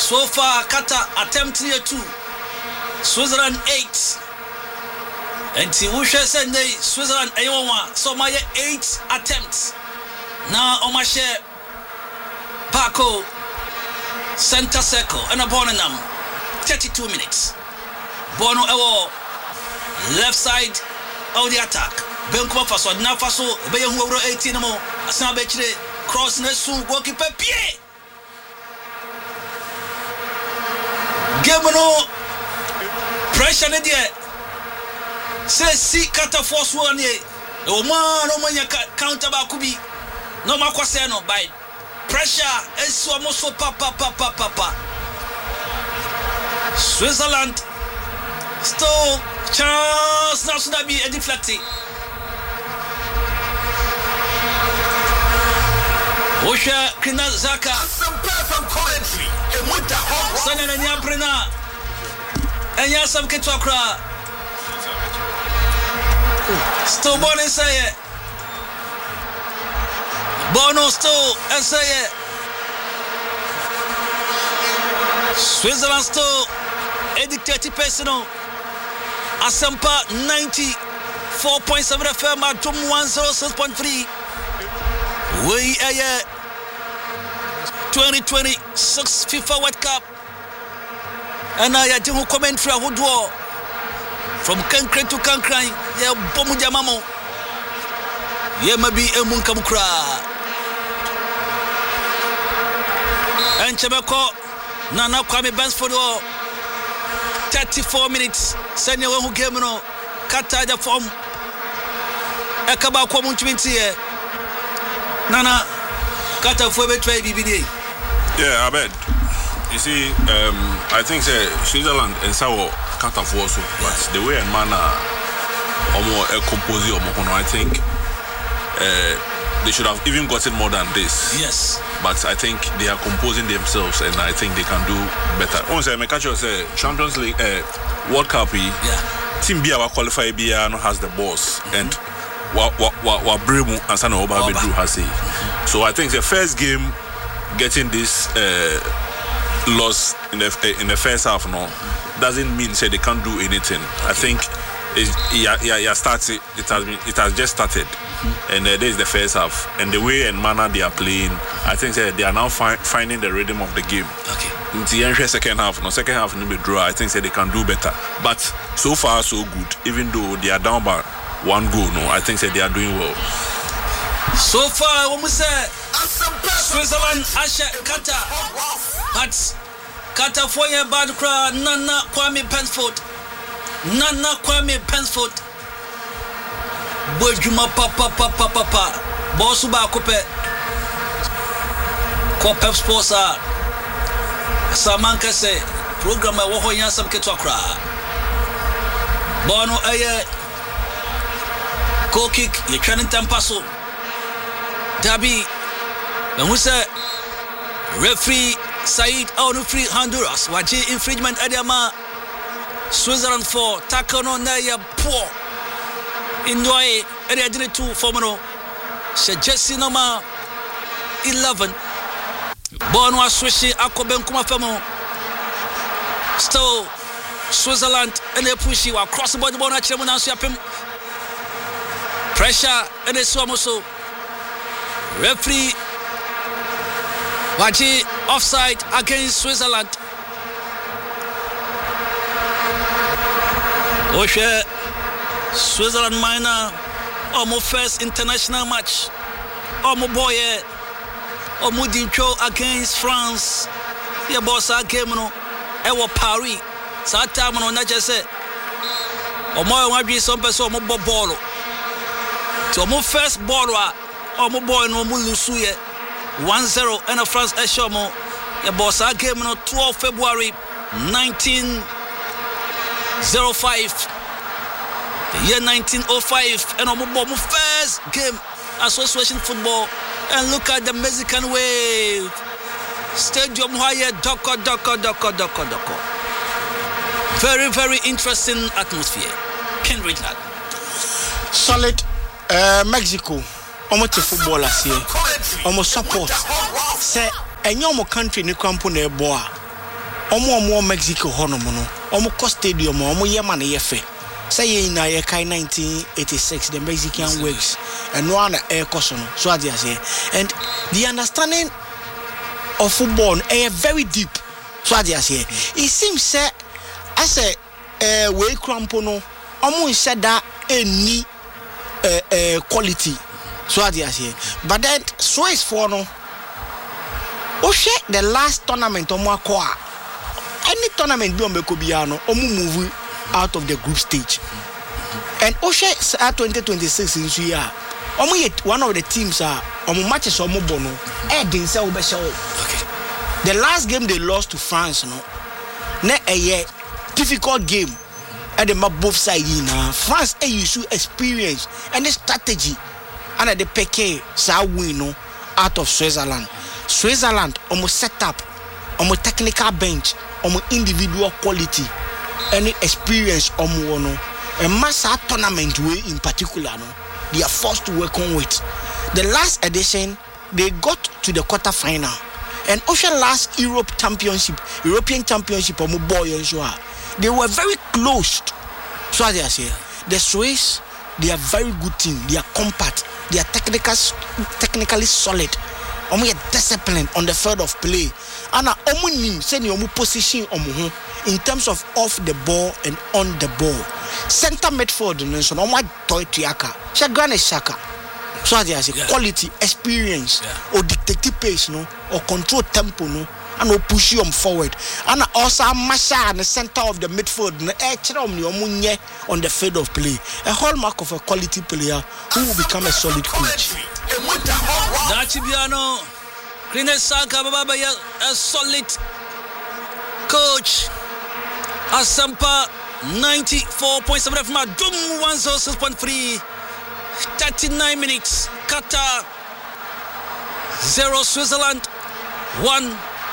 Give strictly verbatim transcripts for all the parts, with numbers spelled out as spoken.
So far, Qatar attempt here two. Switzerland eight. And Tiwusha Sunday, Switzerland Ayoma. So my eight attempts. Now on my share. Paco center circle and a Bonanam. thirty-two minutes. Bono Ewo left side of the attack. Benko Faso, Nafaso, Bayamuro eighteen more. Asabetre cross Nesu, goalkeeper Pierre. Gamono pressure ne dia say see Qatar force one ye o man o man counter ba kubi no makwase no by pressure esu omoso papa papa papa Switzerland still chance now should be a deflecting Osha Kina Zaka some perfect commentary and with the home Sana nya prena enya sam ketwa kra still born inside Bono still inside Switzerland still dictated personal Asampa ninety-four point seven F M at one oh six point three we are twenty twenty-six FIFA World Cup and I had to commentary who do from Kankran to Kankran ya bomu jamamo ya mabi emunkamukra and Chebeko Nana Kwame Bansford thirty-four minutes send you who game no Qatar the form Ekaba kwa munchimenti ye Nana Qatar for be try B B D. Yeah, I bet. You see, um, I think say Switzerland and Sao Qatar for also, but the way and manner or more a composite or more, I think uh, they should have even gotten more than this. Yes. But I think they are composing themselves, and I think they can do better. Once I make sure say Champions League, uh, World Cup, yeah. Team B our qualify B has the boss mm-hmm. and. Wa wa wa wa Bremu and Sana Oba Bedru has say. So I think the first game getting this uh, loss in the uh, in the first half no doesn't mean say they can't do anything. Okay. I think it yeah yeah yeah started it has been it has just started mm-hmm. and uh, this is the first half and the way and manner they are playing I think say, they are now fi- finding the rhythm of the game. Okay. In the end second half no second half no be draw I think say they can do better but so far so good even though they are down by one goal, no, I think that they are doing well. So far, when we say Switzerland, Asha, Qatar, but Qatar for your bad crowd, Nana Kwame Pensford, Nana Kwame Pensford, Bojuma Papa Papa Papa, Bosuba Cope, Copep Sports, Samanka say, programmer Wohoyan Sam Ketwakra, Bono Aye. Goal kick, you're trying to tampaso. Dabi, and we say, referee Said Al Free Honduras, Waji infringement Adiama, Switzerland for Takono Naya poor. Indoy, and I did two formano. Jesse number eleven. Bonwa Swishi, Akoben Kumafemo. Still, Switzerland, and they push you across the body. Bona Chemuna Siapim. Pressure and it's almost so referee Waji offside against Switzerland. Oshe Switzerland minor almost first international match. Almost boy almost intro against France. Yeah, boss our game no. Ewa Paris. Sa time no na just say. Omo wa bi some person omo ball. So my first ball wa omo boy no mo lusuye one zero and a France Eshomo ya boss our game no twelfth February nineteen oh five the year nineteen oh five and omo boy my first game association football and look at the Mexican wave stadium higher doko doko doko doko doko very very interesting atmosphere. Can read that solid. Uh, Mexico, almost a footballers here, almost support. Say, a normal country, ni kampu ne boa. Omo omo Mexico hono mono. Omo co stadium omo yema na yefe. Say in a kai nineteen eighty-six the Mexican Works and one air caution. So I say and the understanding of football is very deep. So I say it seems say as a uh, way crampono omo said that any uh, uh, quality. So I say but then so is for no Oshe the last tournament omo akwa any tournament be on Bekobiano omo move out of the group stage. And Oshe at twenty twenty-six in Suya, Omo yet one of the teams are Omo matches Omo Bono, Edin Saubesho. Okay. The last game they lost to France, no, ne a year difficult game at the map both sides. Na France a issue experience and the strategy, and at the P K sa win no out of Switzerland. Switzerland Omo set up, Omo technical bench, Omo individual quality. Any experience omo no a massive tournament way in particular no they are forced to work on with. The last edition they got to the quarter final and also last Europe championship European championship omo boy and so they were very close. So as I say the Swiss they are very good team, they are compact, they are technical technically solid. Omo are disciplined on the field of play. And omo nim say ni omo position omo in terms of off the ball and on the ball. Center midfield no so omo toy tuaka. Shagane Shaka. So as I say quality, experience yeah. or dictate pace no or control tempo no and or push you forward. And also Masha in the center of the midfield no e kire omo ni omo nye on the field of play. A hallmark of a quality player who will become a solid coach. Dachibiano Green Saka Baba a solid coach. Asampa ninety-four point seven F M Dum one oh six point three. thirty-nine minutes. Qatar zero Switzerland one.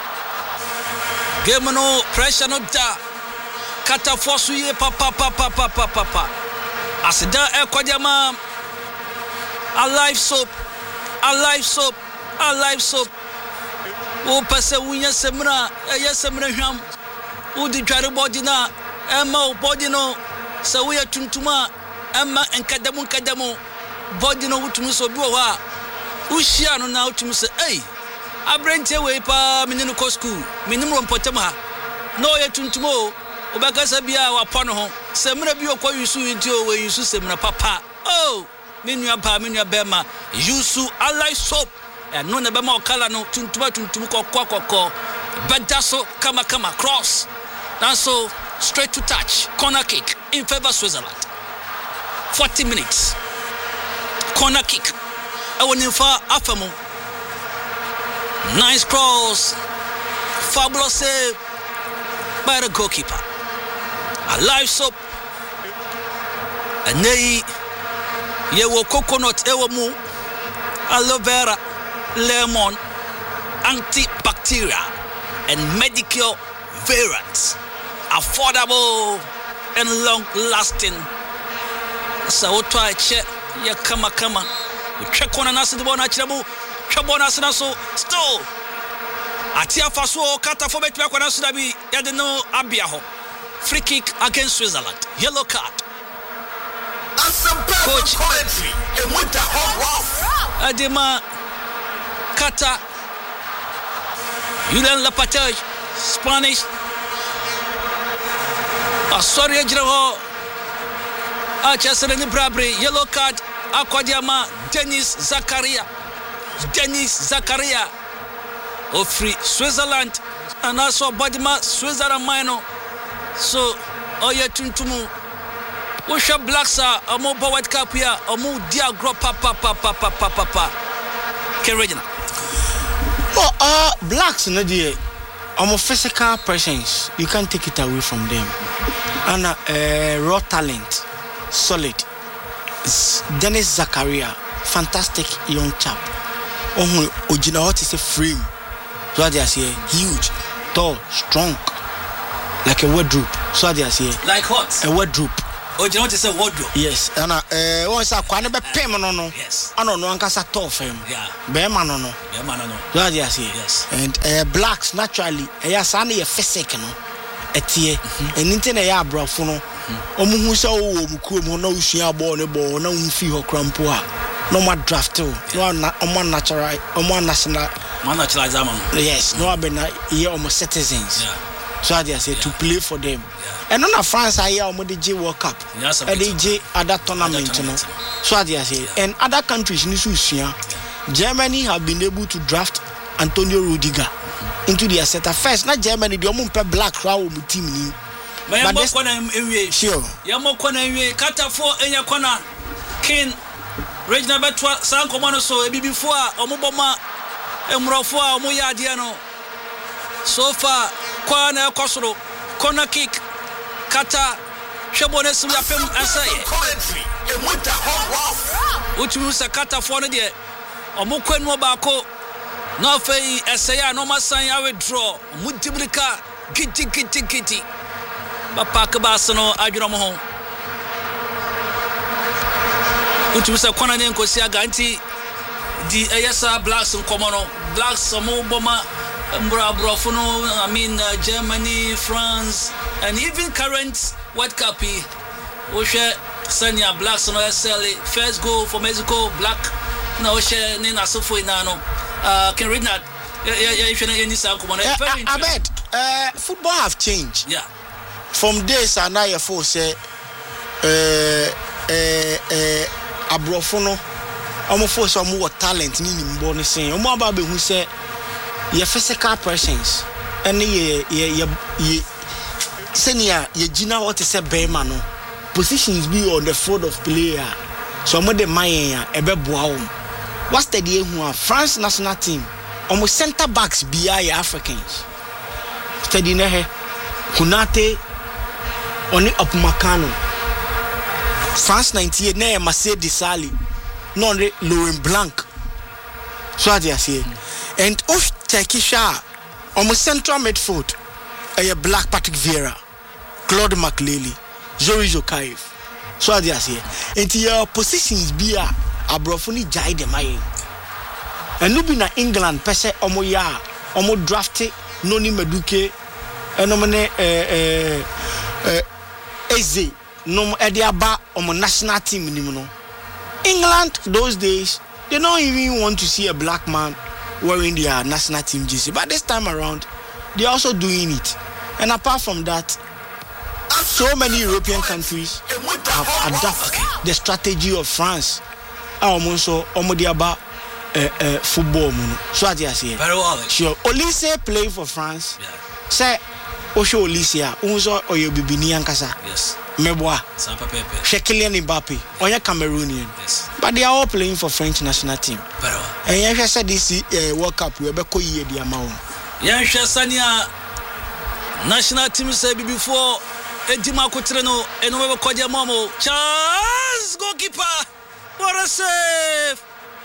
Game no pressure no da. Qatar force you papa papa papa papa. Asida e kwadiama a live soap. A live soap, a live soap. O pese wunya semra, eye semra hwam. O di dware body na, emma o body no. Se wo ya tuntuma, emma enkadamu enkadamu. Body no wutumi so bi wo ha. Wo hia no na wutumi se, "Hey, abrante we pa me no ko school. Me nim rompotem ha." No ya tuntuma o, obakasa bia wa pɔ no ho. Semra bi okɔ yusu nti o we yusu semra papa. Oh, Minua pa minua bema yusu alai soap and no na bema okala no tuntuma tuntum kokko kokko bedaso kama kama cross and so straight to touch corner kick in favor Switzerland. Forty minutes corner kick awonifa afamo nice cross fabulous save by the goalkeeper. A live soap and they Yewo coconut ewo mu aloe vera lemon antibacterial and medical variants affordable and long lasting. So try check ya kama kama check on anase de bona chirabu chobona asina so still atia faso kata fo betwa kwa naso da bi ya de no abia ho. Free kick against Switzerland, yellow card. Coach Adema Kata Julian Lopetegui Spanish Ah sorry Ejreho Achasene Brabri yellow card Akwadiama Denis Zakaria Denis Zakaria of free Switzerland and also Badima Switzerland minor so Oya Tuntumu Usha Blacks are a more World Cup here, a more dear group, papa, papa, papa, papa. Can Regina? Oh, uh, Blacks, no dear. I'm a physical presence. You can't take it away from them. And uh, raw talent, solid. It's Denis Zakaria, fantastic young chap. Oh, Ojina, what is a frame? So they say huge, tall, strong, like a wardrobe. So they say like what? A wardrobe. Oh, you know what to say wardrobe? Yes, and uh, once I quite a payment no no. Yes. I don't know, Uncle Satofem. Yeah. Bearman no no. Bearman no no. Yes, yes. And uh, blacks naturally, yes, only a physical no. A tear, and into a yard bro for no. Omu who saw Mukum, no, she are born a ball, no fee or crampua. No more draft too. No one natural, on one national. Man natural zaman. Yes, no, I've been here almost citizens. Yeah. So I say yeah. to play for them. Yeah. And on France, I hear almost the J World Cup. Yes, and the J other tournament, you know. So I say, yeah. And other countries in this yeah. Germany have been able to draft Antonio Rudiger mm-hmm. into their setter. First, not Germany, the only black crowd team. But this one, sure. Yamo Kona, Kata for Enya Kona, King, Regina Betwa, San Comano, so before Omobama, Emrofua, Moya Diano. So far, Kwana Kosoro, corner kick, Kata, Shabones, we have him and say, which means a Kata for the day. Omukwen Mobako, no fay, Essaya, no Masai, I withdraw, Multiplica, Kitty, Kitty, Kitty. Papa Basano, Ajuromo. Which was a Conan Kosia Ganti, the Ayasa Blacks and Comono, Blacks, Omobama, Mbra Brofono, I mean, uh, Germany, France, and even current World Cup. Osha Sanya Blacks on S L A, first goal for Mexico, Black, no, Osha Nina Sofo Inano, uh, can read that. I bet uh, football have changed. Yeah. From days and now, for say, uh, uh, uh, Abrofono, I'm for some more talent in bonus saying, I'm about who say, your physical presence, and ye, ye, ye, ye, senior, ye, Gina, what is a Baymano, positions be on the foot of player, so I'm the Maya, a bebow. What's the day who are France national team, almost center backs be Africans. Steady Nehe, Kunate. Oni Upmakano France ninety-eight na Marcel Desailly no re Laurent Blanc so I say and of Turkisha on central midfield a black Patrick Vieira Claude Makélélé Zoe Zokaev so I say and your positions be a abrofuni jai de maye and no be na England pese omo ya omo drafte Noni Madueke enomene eh eh Eze no Ediaba on national team anymore. England those days they don't even want to see a black man wearing their national team jersey. But this time around, they're also doing it. And apart from that, so many European countries have adopted the strategy of France. Also, Omodiaba football. So I say, very well. Sure, Olise play for France. Yeah. Say. Osho Olisia, Unzo Oyobibini Ankasa. Yes. Meboa. Sampa Pepe. Kylian Mbappe. Oya Cameroonian. Yes. But they are all playing for French national team. Very well. And you said this uh, World Cup, we have a year the amount. Yansha Sanya national team said before Edima Cotreno and whoever Kodia Momo. Charles goalkeeper. What a save!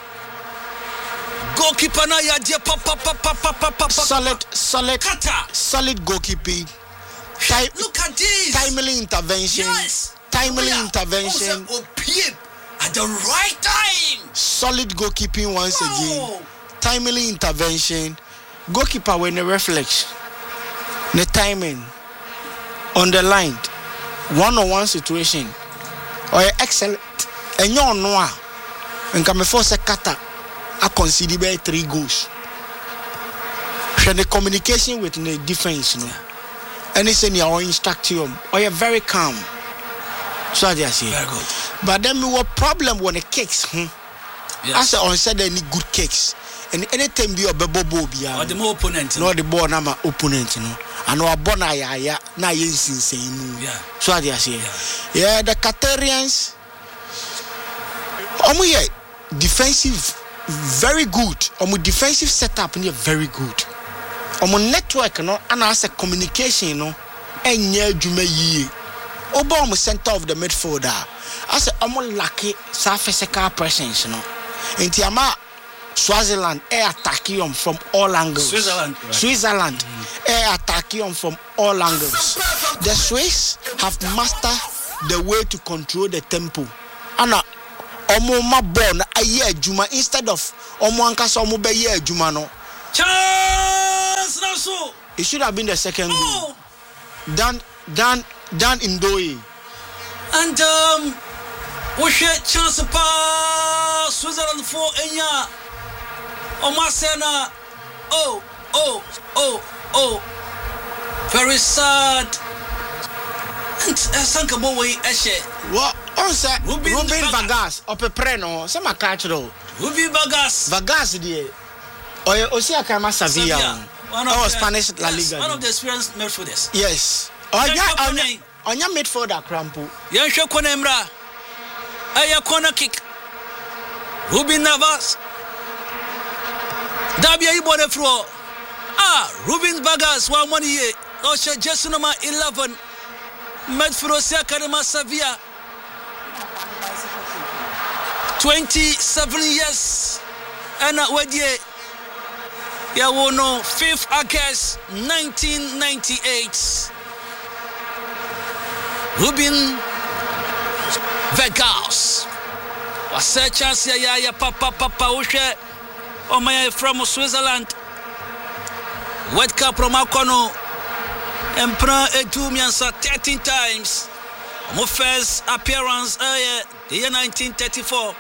Goalkeeper na ya dia pa pa pa pa pa pa pa. Solid, solid, Kata. solid goalkeeping. Time, Look at this. Timely intervention. Yes. Timely Yeah. intervention. Also, at the right time. Solid goalkeeping once Wow. again. Timely intervention. Goalkeeper when the reflex. The timing. On the line. One-on-one situation. Or excellent. And you know. And come force a Kata. I consider by three goals. Share the communication with the defense, you know. And it's in your instruction, or you're very calm. So I say, very good. But then we were problem when the kicks, hmm? Yes. I said, on said any good kicks. And anytime be a bebo be or the more opponent. no the ball number opponent, you know. And our bona ya ya na yen insane. Yeah. So I say, yeah, yeah the Qatarians, omu ye defensive. Very good. Omo defensive setup near very good. Omo network no and as a communication no enye dwuma yie. Oba omo center of the midfielder. As a omo lucky physical presence no. Enti ama Swaziland air attacking from all angles. Switzerland. Right. Switzerland mm-hmm. air attacking from all angles. The Swiss have mastered the way to control the tempo. Ana omo ma ball na aye adwuma instead of omo ankasa omo be ye adwuma no. Chance now so. It should have been the second oh. goal. Dan Dan Dan Ndoye. And um we share chance pa Switzerland for Enya. Omasena. Oh, oh, oh, oh. Very sad. And Sanka Bowie Eshe. What? On say Ruben Ruben Vargas. Vargas opepreno. Say my catch though. Ruben Vargas. Vargas die. Oye Osi Akama Sevilla. One of oh, the Spanish La yes, Liga. One of the experienced midfielders. Yes. Onya Yanko onya Kone. onya midfielder crampo. Yanko Kone Mra. Aya corner kick. Ruben Navas. Dabia Ibone Fro. Ah, Ruben Vargas one money ye. Osha just number eleven. Midfielder Siakarema Sevilla. twenty-seven years. And uh, where ye? Yeah, well, no, fifth August nineteen ninety-eight. Ruben Vargas. Was a chance ya ya ya papa papa ushe. Oh my, from Switzerland. World Cup from Akono. Emperor Edumiansa thirteen times. My first appearance uh, the year nineteen thirty-four.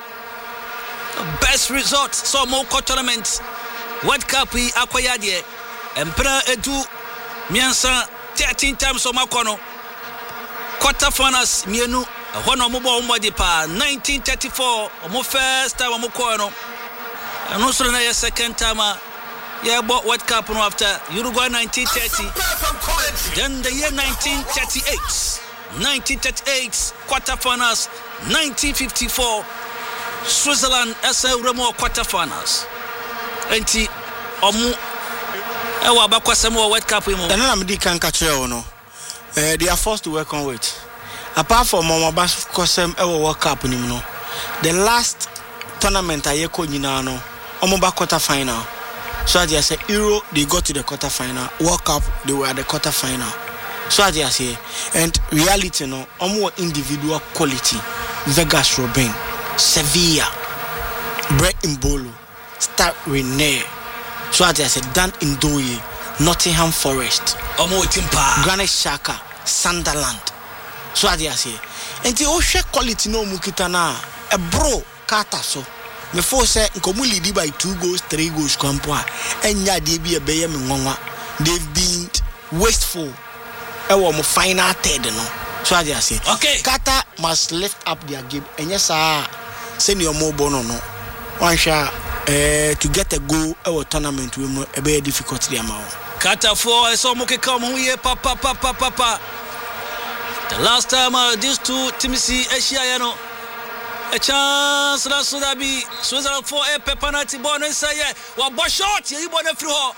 Best result. So more tournaments. World Cup we acquired here. Emperor Edu Miansa thirteen times on Makono. Quarter finals mienu. One of mobile modi pa nineteen thirty-four. My first time on Makono. And also the second time. Yeah, but World Cup no after Uruguay nineteen thirty. Then the year nineteen thirty-eight. nineteen thirty-eight quarterfinals. nineteen fifty-four Switzerland S L Remo quarterfinals. Enti omu e wa ba kwasem World Cup mu. And I'm the can catch you no. Eh they are forced to work on with. Apart from Mama Bas kwasem e World Cup ni no. The last tournament ayeko nyina no. Omo ba quarter final. So as I say Euro they got to the quarter final. World Cup they were at the quarter final. So as I say and reality no omo individual quality. Vegas Robin, Sevilla, Brett Mbolo, Start Rene. So as I said, Dan Ndoye, Nottingham Forest, Omo Timpa, Granit Xhaka, Sunderland. So as I say, and the Osha quality no mukitana a bro kata so. Before say nkomu lead by two goals, three goals kwampo and ya dey be a beye me nwanwa. They've been wasteful. E wo mo final third no. So as I say, okay. Qatar must lift up their game. And yes, sir, senior mobile no no. One shot uh, to get a goal our tournament will be a very difficult the amount. Qatar four so mo ke come here papa papa papa. The last time uh, these two teams see Asia no. A chance na so that be Switzerland for a penalty ball and say yeah, wa bo shot you born through ho.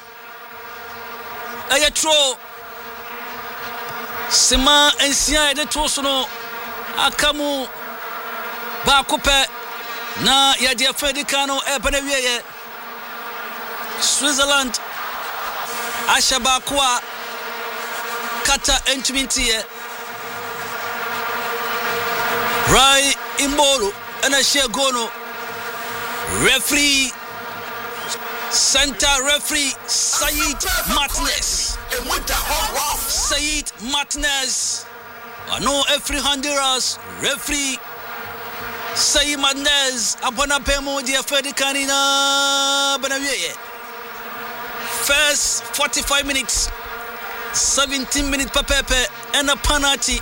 Aye throw. Sima ensia de tosono akamu ba kope na ya de Fedicano e benewie Switzerland ashaba kwa kata entmintie Rai Imbolo and a share gono referee center referee Said Martinez Said Martinez I know every Honduras referee Said Martinez Abona Pemo dia Fedicanina Benavier first forty-five minutes seventeen minutes per pepe and a penalty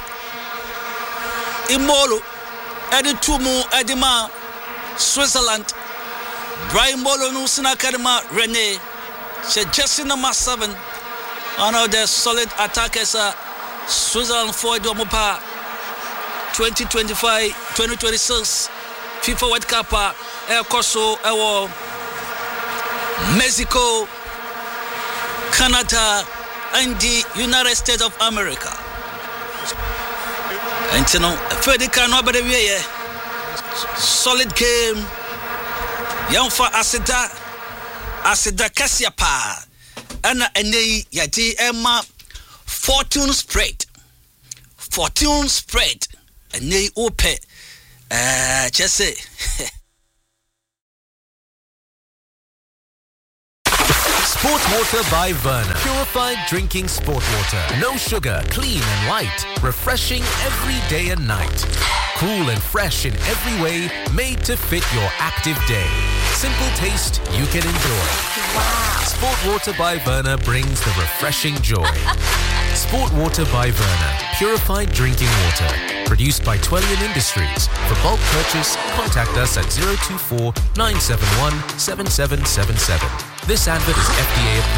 Imbolo Edi Tumu Edima Switzerland Brian Bolo no Sinakarima Rene she just number seven one of the solid attackers uh, Switzerland for Domopa twenty twenty-five twenty twenty-six FIFA World Cup uh, Koso uh, Mexico Canada and the United States of America. And you know, Federica no be the solid game. Young for Asida Asida Kasia pa. Ana ene yadi Emma fortune spread. Fortune spread. ɛnɛ ope eh kyese Sport water by Verna. Purified drinking sport water. No sugar, clean and light. Refreshing every day and night. Cool and fresh in every way, made to fit your active day. Simple taste you can enjoy. Wow. Sport water by Verna brings the refreshing joy. Sport water by Verna. Purified drinking water. Produced by Twellian Industries. For bulk purchase, contact us at zero two four nine seven one seven seven seven seven. This advert is F D A approved.